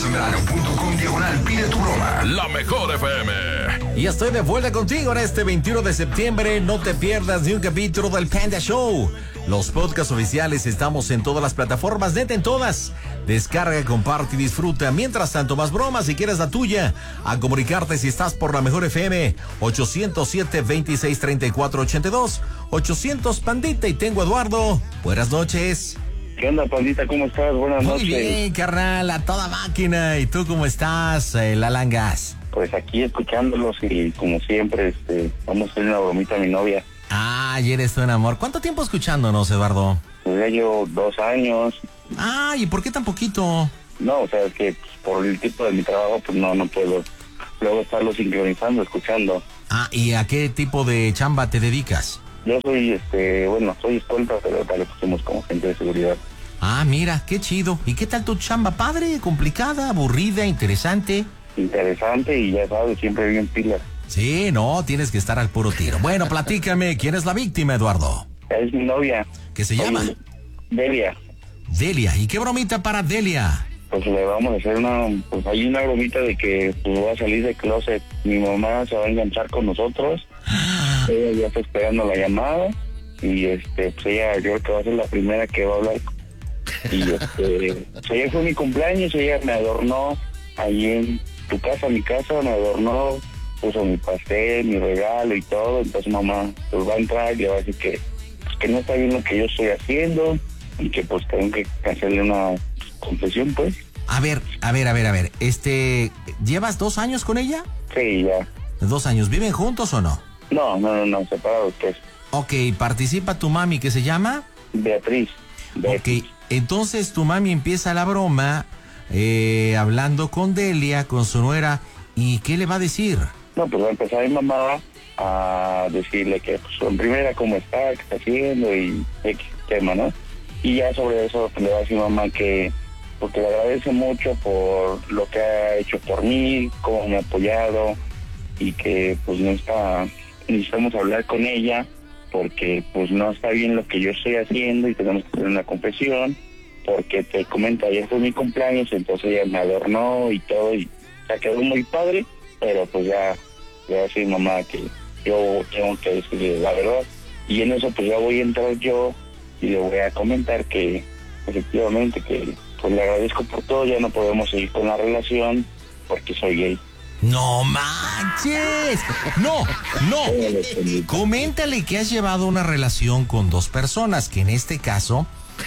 Pide tu broma. La mejor FM. Y estoy de vuelta contigo en este 21 de septiembre. No te pierdas ni un capítulo del Panda Show. Los podcasts oficiales estamos en todas las plataformas, neta en todas. Descarga, comparte y disfruta. Mientras tanto, más bromas si quieres la tuya. A comunicarte si estás por la mejor FM. 807-2634-82. 800 Pandita y tengo a Eduardo. Buenas noches. ¿Qué onda, Pandita? ¿Cómo estás? Buenas noches. Muy bien, carnal, a toda máquina. ¿Y tú cómo estás, Lalangas? Pues aquí escuchándolos y como siempre, vamos a hacer una bromita a mi novia. Ay, eres un amor. ¿Cuánto tiempo escuchándonos, Eduardo? Pues ya llevo 2 años. Ay, ¿y por qué tan poquito? No, o sea, es que pues, por el tipo de mi trabajo, pues no puedo luego estarlo sincronizando, escuchando. Ah, ¿y a qué tipo de chamba te dedicas? Yo soy, soy escolta, pero tal vez somos como gente de seguridad. Ah, mira, qué chido. ¿Y qué tal tu chamba, padre? ¿Complicada, aburrida, interesante? Interesante y ya sabes, siempre bien pilas. Sí, no, tienes que estar al puro tiro. Bueno, platícame, ¿quién es la víctima, Eduardo? Es mi novia. ¿Qué se llama? Delia. Delia, ¿y qué bromita para Delia? Pues le vamos a hacer hay una bromita de que pues voy a salir de closet. Mi mamá se va a enganchar con nosotros. Ella ya está esperando la llamada y pues ella yo creo que va a ser la primera que va a hablar. Y pues ayer fue mi cumpleaños, ella me adornó ahí en tu casa, mi casa, me adornó, puso mi pastel, mi regalo y todo. Entonces mamá pues va a entrar y le va a decir que no está bien lo que yo estoy haciendo y que pues tengo que hacerle una confesión, pues. A ver, ¿llevas 2 años con ella? Sí, ya. 2 años, ¿viven juntos o no? No, separados, pues. Ok, ¿participa tu mami que se llama? Beatriz. Ok, entonces tu mami empieza la broma hablando con Delia, con su nuera, ¿y qué le va a decir? No, pues va a empezar mi mamá a decirle que, pues, en primera, cómo está, qué está haciendo y X tema, ¿no? Y ya sobre eso pues, le va a decir mamá que porque le agradece mucho por lo que ha hecho por mí, cómo me ha apoyado y que pues necesitamos hablar con ella porque pues no está bien lo que yo estoy haciendo y tenemos que hacer una confesión porque te comento, ayer fue mi cumpleaños, entonces ella me adornó y todo y se quedó muy padre, pero pues ya le va a decir mamá que yo tengo que decirle la verdad y en eso pues ya voy a entrar yo y le voy a comentar que efectivamente que pues le agradezco por todo, ya no podemos seguir con la relación porque soy gay. ¡No manches! ¡No! Coméntale que has llevado una relación con 2 personas, que en este caso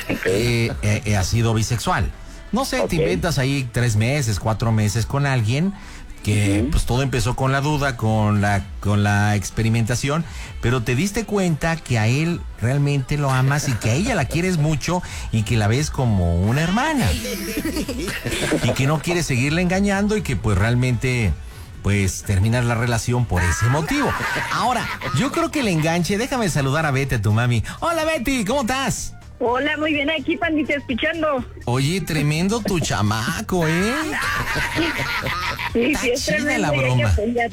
ha sido bisexual. No sé, te inventas ahí 3 meses, 4 meses con alguien que pues todo empezó con la duda, con la experimentación, pero te diste cuenta que a él realmente lo amas y que a ella la quieres mucho y que la ves como una hermana y que no quieres seguirla engañando y que pues realmente pues terminar la relación por ese motivo. Ahora, yo creo que el enganche, déjame saludar a Betty, a tu mami. Hola Betty, ¿cómo estás? Hola, muy bien, aquí, Pandita, escuchando. Oye, tremendo tu chamaco, ¿eh? Sí, está es chida tremendo, la broma.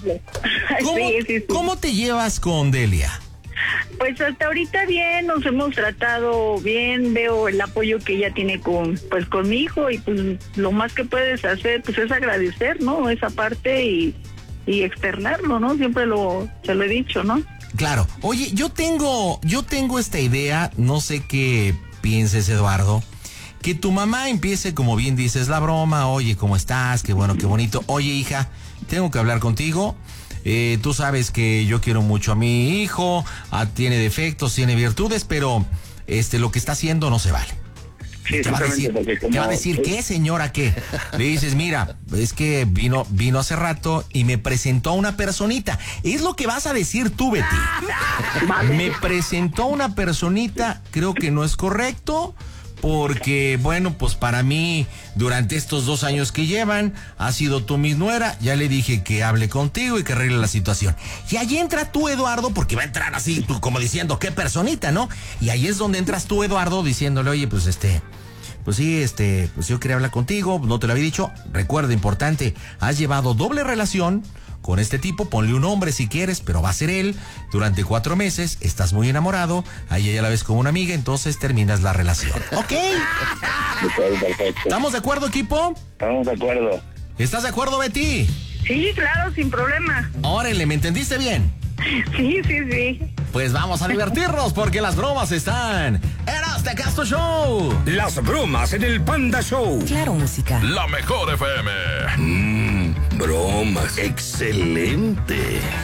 Sí. ¿Cómo te llevas con Delia? Pues hasta ahorita bien, nos hemos tratado bien, veo el apoyo que ella tiene con mi hijo y pues lo más que puedes hacer pues es agradecer, ¿no? Esa parte y externarlo, ¿no? Siempre se lo he dicho, ¿no? Claro. Oye, yo tengo esta idea, no sé qué pienses, Eduardo, que tu mamá empiece, como bien dices, la broma. Oye, ¿cómo estás? Qué bueno, qué bonito. Oye, hija, tengo que hablar contigo. Tú sabes que yo quiero mucho a mi hijo, tiene defectos, tiene virtudes, pero lo que está haciendo no se vale. Sí, te va a decir, ¿qué, señora, qué? Le dices, mira, es que vino hace rato y me presentó a una personita. Es lo que vas a decir tú, Betty. Me presentó a una personita, creo que no es correcto, porque, bueno, pues para mí, durante estos 2 años que llevan, has sido tú mi nuera, ya le dije que hable contigo y que arregle la situación. Y ahí entra tú, Eduardo, porque va a entrar así, tú como diciendo, qué personita, ¿no? Y ahí es donde entras tú, Eduardo, diciéndole, oye, pues pues sí, pues yo quería hablar contigo, no te lo había dicho. Recuerda, importante, has llevado doble relación con este tipo, ponle un nombre si quieres, pero va a ser él. Durante 4 meses, estás muy enamorado, ahí ella la ves como una amiga, entonces terminas la relación. ¿Ok? Perfecto. ¿Estamos de acuerdo, equipo? Estamos de acuerdo. ¿Estás de acuerdo, Betty? Sí, claro, sin problema. Órale, ¿me entendiste bien? Sí, sí, sí. Pues vamos a divertirnos porque las bromas están en Hazte Caso Show. Las bromas en el Panda Show. Claro, música. La mejor FM. Bromas. Excelente.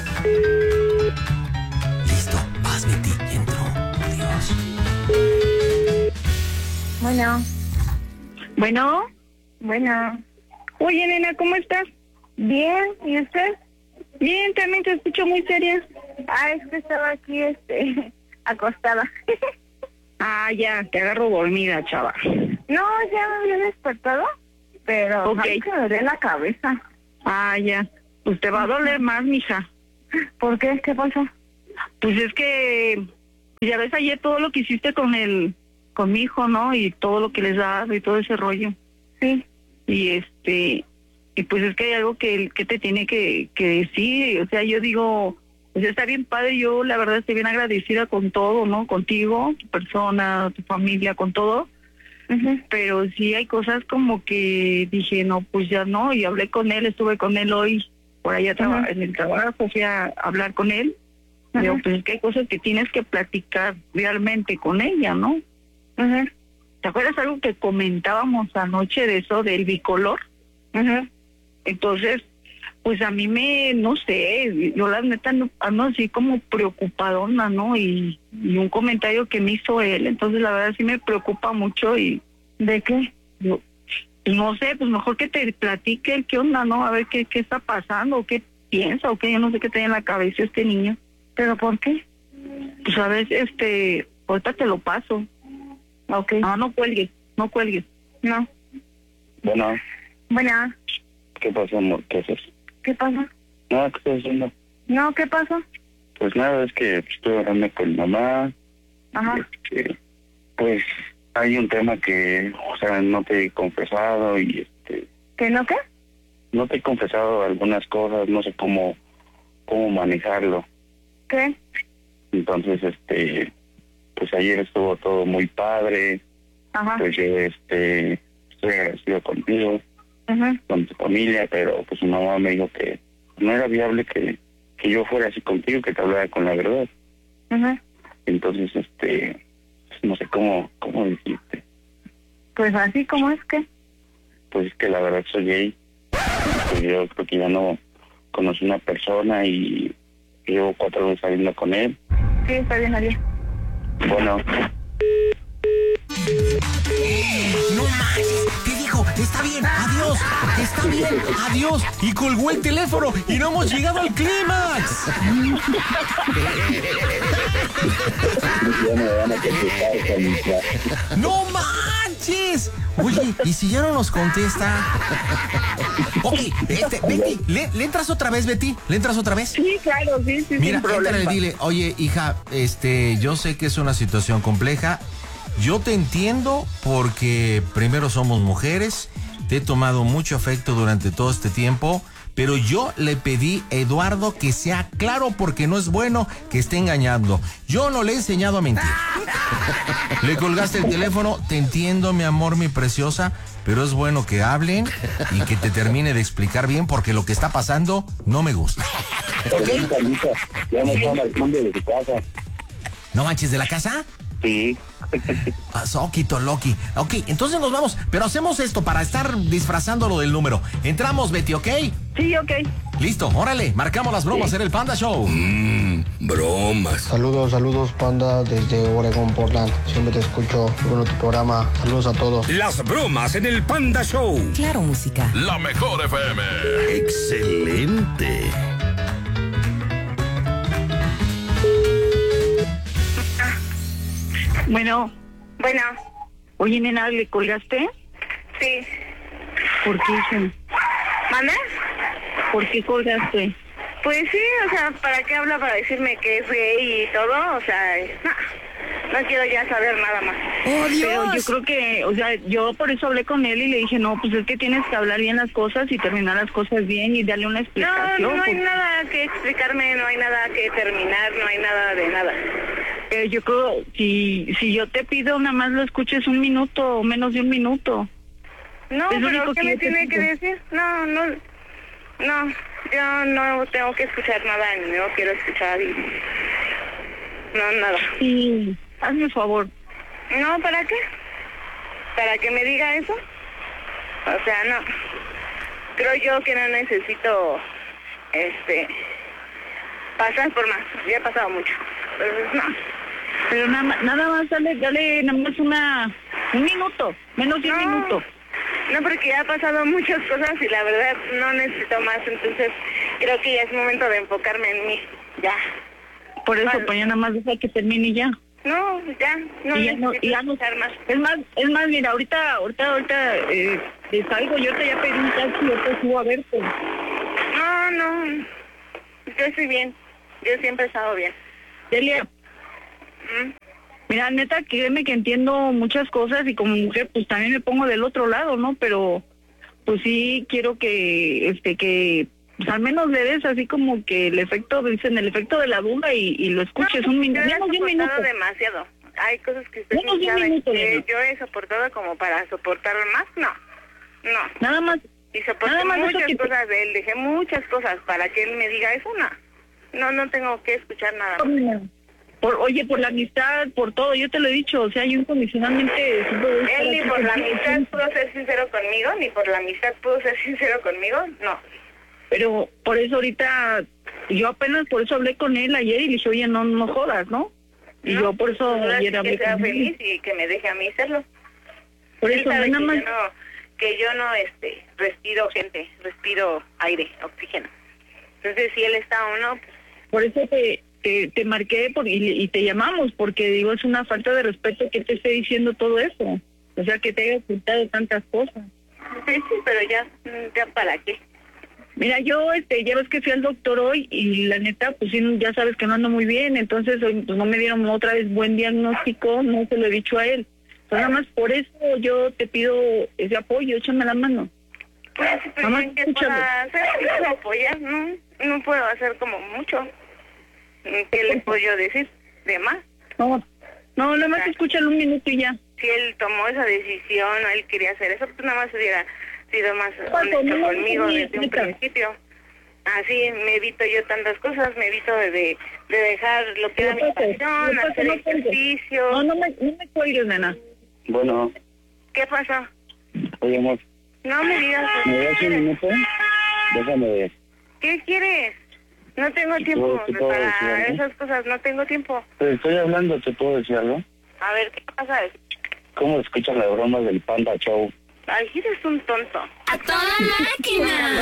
Listo, vas, Betty, entro. Adiós. Bueno. Oye, nena, ¿cómo estás? Bien, ¿y usted? Bien, también te escucho muy seria. Es que estaba aquí, acostada. Ya, te agarro dormida, chava. No, ya me había despertado, pero Okay. me duele la cabeza. Ya. Pues te va a doler más, mija. ¿Por qué? ¿Qué pasó? Pues es que, ya ves ayer todo lo que hiciste con mi hijo, ¿no? Y todo lo que les das y todo ese rollo. Sí. Y y pues es que hay algo que te tiene que decir. O sea, yo digo, pues está bien padre, yo la verdad estoy bien agradecida con todo, ¿no? Contigo, tu persona, tu familia, con todo. Uh-huh. Pero sí hay cosas como que dije, no, pues ya no. Y hablé con él, estuve con él hoy por allá uh-huh. En el trabajo, fui a hablar con él. Uh-huh. Digo, pues es que hay cosas que tienes que platicar realmente con ella, ¿no? Uh-huh. ¿Te acuerdas algo que comentábamos anoche de eso, del bicolor? Uh-huh. Entonces, pues a mí no sé, yo la neta ando así como preocupadona, ¿no? Y un comentario que me hizo él, entonces la verdad sí me preocupa mucho. ¿Y de qué? Yo, no sé, pues mejor que te platique el qué onda, ¿no? A ver qué está pasando, o qué piensa, o qué, yo no sé qué tiene en la cabeza este niño. ¿Pero por qué? Pues a ver, ahorita te lo paso. Ok. No cuelgues. No. Bueno. ¿Qué pasó, amor? ¿Qué haces? ¿Qué pasa? No, ¿qué estás haciendo? No, ¿qué pasó? Pues nada, es que estoy hablando con mamá. Ajá. Pues hay un tema que, o sea, no te he confesado y ¿Que no qué? No te he confesado algunas cosas, no sé cómo manejarlo. ¿Qué? Entonces, pues ayer estuvo todo muy padre. Ajá. Pues yo, estoy agradecido contigo. Uh-huh. Con tu familia, pero pues mi mamá me dijo que no era viable que yo fuera así contigo, que te hablara con la verdad. Uh-huh. Entonces, no sé cómo decirte. Pues así como es que. Pues es que la verdad soy gay. Pues yo creo que ya no conocí una persona y llevo 4 veces saliendo con él. Sí, está bien, adiós. Bueno. No manches, te dijo, está bien, adiós, está bien, adiós. Y colgó el teléfono y no hemos llegado al clímax. No manches. Oye, ¿y si ya no nos contesta? Ok, Betty, ¿le entras otra vez, Betty? ¿Le entras otra vez? Sí, claro, sí. Mira, éntrale, dile, oye, hija, yo sé que es una situación compleja. Yo te entiendo porque primero somos mujeres, te he tomado mucho afecto durante todo este tiempo, pero yo le pedí a Eduardo que sea claro porque no es bueno que esté engañando. Yo no le he enseñado a mentir. Le colgaste el teléfono, te entiendo, mi amor, mi preciosa, pero es bueno que hablen y que te termine de explicar bien porque lo que está pasando no me gusta. ¿Okay? Ya me están al cambio de tu casa. ¿No manches de la casa? Sí. Soquito, Loki. Ok, entonces nos vamos, pero hacemos esto para estar disfrazándolo del número. Entramos, Betty, ¿ok? Sí, ok. Listo, órale, marcamos las bromas en el Panda Show. Bromas. Saludos, Panda, desde Oregon, Portland. Siempre te escucho, bueno, tu programa. Saludos a todos. Las bromas en el Panda Show. Claro, música. La mejor FM. Excelente. Bueno. Oye, nena, ¿le colgaste? Sí. ¿Por qué, hija? ¿Manda? ¿Por qué colgaste? Pues sí, o sea, ¿para qué habla? Para decirme que es gay y todo, o sea, no. No quiero ya saber nada más. ¡Oh, Dios! Pero yo creo que, o sea, yo por eso hablé con él y le dije, no, pues es que tienes que hablar bien las cosas y terminar las cosas bien y darle una explicación. No hay nada que explicarme, no hay nada que terminar, no hay nada de nada. Yo creo, si yo te pido, nada más lo escuches 1 minuto o menos de 1 minuto. No, pero ¿qué me tiene que decir? No, yo no tengo que escuchar nada, no quiero escuchar y... No, nada. Sí, hazme un favor. No, ¿para qué? ¿Para que me diga eso? O sea, no. Creo yo que no necesito, pasar por más. Ya he pasado mucho. Entonces, no. Pero nada más, dale nada más 1 minuto, menos de 1 minuto. No, porque ya ha pasado muchas cosas y la verdad no necesito más. Entonces, creo que ya es momento de enfocarme en mí. Ya. Por eso, pues ya nada más deja que termine y ya. No, ya, no necesito escuchar más. Es más, mira, ahorita te salgo, yo te ya pedí un taxi, yo te subo a verte. No, yo estoy bien, yo siempre he estado bien. Delia, mira, neta, créeme que entiendo muchas cosas y como mujer, pues también me pongo del otro lado, ¿no? Pero, pues sí quiero que pues al menos le des así como que el efecto de la duda y lo escuches 1 minuto. Menos de 1 minuto. Demasiado. Hay cosas que usted no sabe que yo he soportado como para soportar más, no. Nada más. Y soporté muchas cosas de él, dejé muchas cosas para que él me diga eso, no tengo que escuchar nada más. Por la amistad, por todo, yo te lo he dicho, o sea, yo incondicionalmente... Él ni por la amistad pudo ser sincero conmigo, ni por la amistad pudo ser sincero conmigo, no. Pero por eso ahorita, yo apenas por eso hablé con él ayer y le dije, oye, no jodas, ¿no? Y yo por eso ayer hablé que sea feliz y que me deje a mí serlo. Por eso, nada más... Que yo no respiro gente, respiro aire, oxígeno. Entonces, si él está o no... Por eso te marqué y te llamamos, porque digo, es una falta de respeto que te esté diciendo todo eso. O sea, que te haya ocultado tantas cosas. Sí, pero ya para qué. Mira, yo ya ves que fui al doctor hoy y la neta, pues sí, ya sabes que no ando muy bien, entonces hoy pues no me dieron otra vez buen diagnóstico, no se lo he dicho a él. Entonces, nada más por eso yo te pido ese apoyo, échame la mano. Pues sí, pero ¿en qué puedo hacer? ¿Puedo apoyar? No puedo hacer como mucho. ¿Qué le puedo yo decir? ¿De más? No, nada más escúchalo 1 minuto y ya. Si él tomó esa decisión o él quería hacer eso, pues nada más hubiera sido más honesto conmigo desde un principio. Así me evito yo tantas cosas, me evito de dejar lo que era mi pasión, hacer ejercicio. No me cuelgues, nena. Bueno. ¿Qué pasó? Oye, amor. No me digas. ¿Me das 1 minuto? Déjame ver. ¿Qué quieres? No tengo tiempo para esas cosas, no tengo tiempo. Te estoy hablando, ¿te puedo decir algo? A ver, ¿qué pasa? ¿Cómo escuchas las bromas del Panda Show? Ay, eres un tonto. ¡A toda máquina!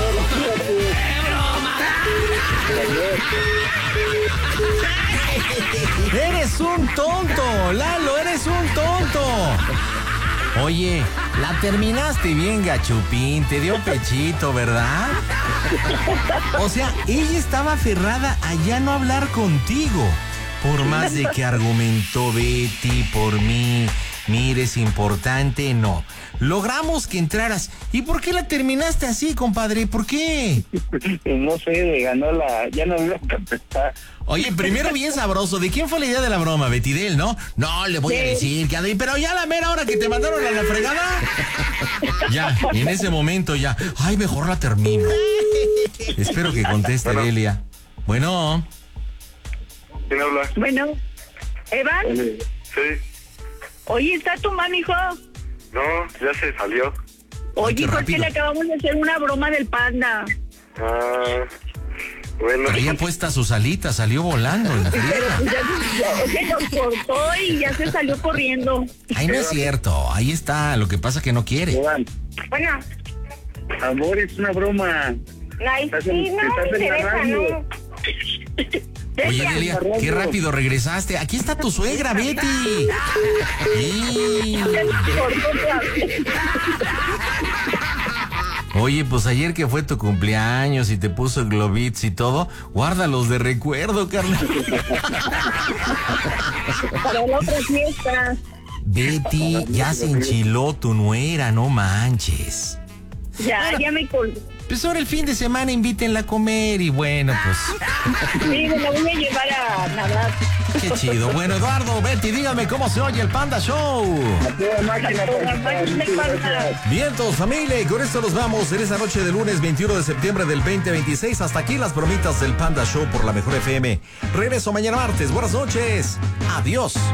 ¡Eres un tonto! ¡Lalo, eres un tonto! Oye, la terminaste bien, Gachupín, te dio pechito, ¿verdad? O sea, ella estaba aferrada a ya no hablar contigo. Por más de que argumentó Betty por mí, mire, es importante, no. Logramos que entraras. ¿Y por qué la terminaste así, compadre? ¿Por qué? No sé, ya no me voy a contestar. Oye, primero bien sabroso. ¿De quién fue la idea de la broma? Betty de él, ¿no? No, le voy a decir que pero ya la mera hora que te mandaron a la fregada. Ya, en ese momento ya. Ay, mejor la termino. Espero que conteste Delia. Bueno. ¿Quién habla? Bueno, ¿Evan? Sí. Oye, ¿está tu mami, hijo? No, ya se salió. Oye, porque le acabamos de hacer una broma del Panda. Ah, bueno. Traía puesta sus alitas, salió volando. Ya nos cortó y ya se salió corriendo. Ay, no es cierto, ahí está, lo que pasa que no quiere. Bueno. Amor, es una broma. Ay, sí, no me interesa, no. Oye, Delia, qué rápido regresaste. Aquí está tu suegra, Betty. Oye, pues ayer que fue tu cumpleaños y te puso globits y todo, guárdalos de recuerdo, carnal. Para la otra fiesta. Betty, ya se enchiló tu nuera, no manches. Ya me colgó. Pues ahora el fin de semana invítenla a comer y bueno, pues. Sí, me la voy a llevar a nadar. Qué chido. Bueno, Eduardo, Betty, dígame cómo se oye el Panda Show. Vientos, familia, y con esto nos vamos en esta noche de lunes 21 de septiembre del 2026. Hasta aquí las bromitas del Panda Show por la Mejor FM. Regreso mañana martes. Buenas noches. Adiós.